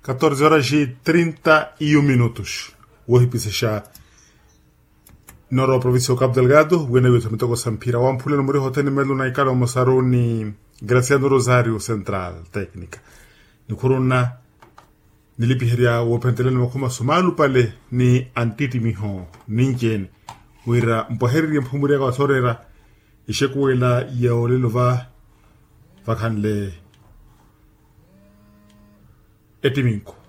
14 horas e 31 minutos. Wohi pisesha Noro província do Cabo Delgado, o Eneweto Mitoko Sampira, o Ampulha no Muri Hotene Melo na Ikalo Mosaroni, Graciano Rosário Central, técnica. Ni Corona, ni Lipiheria, o Penteleno Makuma Somalu Pale, ni Antiti Miho, Ninjen, Wira, Mpoheri, Mpumuria Gasorera, Ishekuela, Yaolilova, Vakanle, Etiminko.